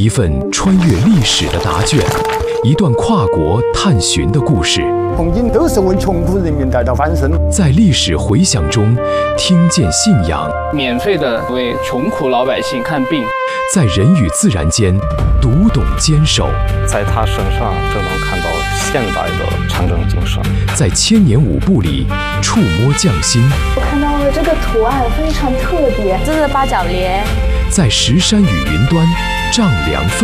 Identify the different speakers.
Speaker 1: 一份穿越历史的答卷，一段跨国探寻的故事。
Speaker 2: 红军都是为穷苦人民带来翻身，
Speaker 1: 在历史回响中听见信仰，
Speaker 3: 免费的为穷苦老百姓看病，
Speaker 1: 在人与自然间读懂坚守，
Speaker 4: 在他身上就能看到现代的长征精神，
Speaker 1: 在千年舞步里触摸匠心。
Speaker 5: 我看到了这个图案非常特别，
Speaker 6: 这是八角莲，
Speaker 1: 在石山与云端丈量